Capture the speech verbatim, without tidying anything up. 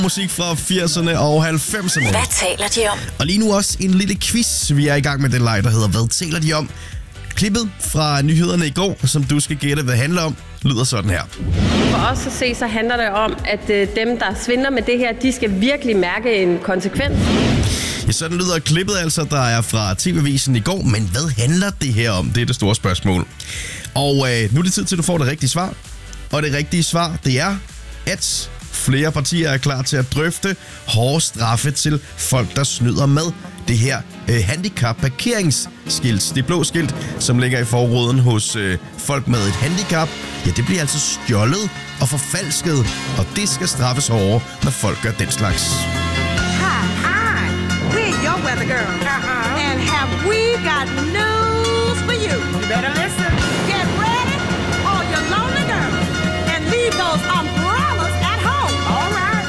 Musik fra firserne og halvfemserne. Hvad taler de om? Og lige nu også en lille quiz. Vi er i gang med den leg, der hedder Hvad taler de om? Klippet fra nyhederne i går, som du skal gætte, hvad det handler om, lyder sådan her. For os at se, så handler det om, at øh, dem, der svindler med det her, de skal virkelig mærke en konsekvens. Ja, sådan lyder klippet altså, der er fra T V-avisen i går. Men hvad handler det her om? Det er det store spørgsmål. Og øh, nu er det tid til, at du får det rigtige svar. Og det rigtige svar, det er, at flere partier er klar til at drøfte hårde straffe til folk, der snyder med det her øh, handicap-parkeringsskilt. Det blå skilt, som ligger i forruden hos øh, folk med et handicap, ja, det bliver altså stjålet og forfalsket, og det skal straffes hårdere, når folk gør den slags. Hi, hi. We're your weather girl. Uh-huh. And have we got news for you? You better listen.